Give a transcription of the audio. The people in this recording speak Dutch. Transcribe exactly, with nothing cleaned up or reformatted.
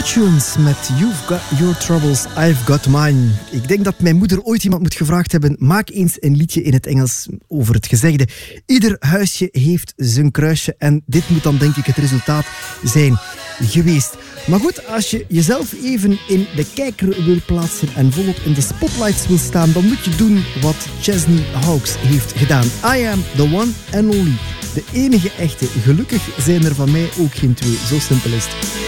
Tunes met You've Got Your Troubles, I've Got Mine. Ik denk dat mijn moeder ooit iemand moet gevraagd hebben, maak eens een liedje in het Engels over het gezegde. Ieder huisje heeft zijn kruisje en dit moet dan denk ik het resultaat zijn geweest. Maar goed, als je jezelf even in de kijker wil plaatsen en volop in de spotlights wil staan, dan moet je doen wat Chesney Hawkes heeft gedaan. I am the one and only. De enige echte. Gelukkig zijn er van mij ook geen twee. Zo simpel is het.